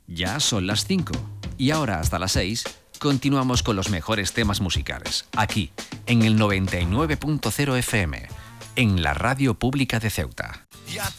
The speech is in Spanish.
Ya son las 5 y ahora hasta las 6 continuamos con los mejores temas musicales, aquí, en el 99.0 FM, en la Radio Pública de Ceuta. Ya